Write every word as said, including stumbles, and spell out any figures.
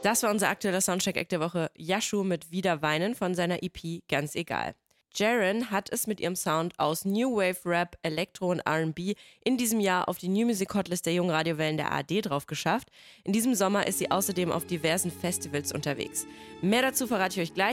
Das war unser aktueller Soundcheck-Act der Woche. Yashu mit Wieder weinen von seiner E P Ganz egal. Jaren hat es mit ihrem Sound aus New Wave Rap, Elektro und R and B in diesem Jahr auf die New Music Hotlist der jungen Radiowellen der A R D drauf geschafft. In diesem Sommer ist sie außerdem auf diversen Festivals unterwegs. Mehr dazu verrate ich euch gleich.